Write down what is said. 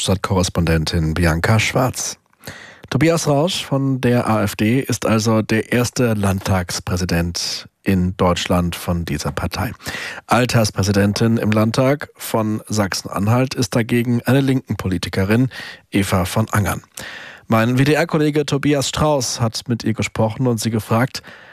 Hauptstadtkorrespondentin Bianca Schwarz. Tobias Rausch von der AfD ist also der erste Landtagspräsident in Deutschland von dieser Partei. Alterspräsidentin im Landtag von Sachsen-Anhalt ist dagegen eine linken Politikerin, Eva von Angern. Mein WDR-Kollege Tobias Strauß hat mit ihr gesprochen und sie gefragt,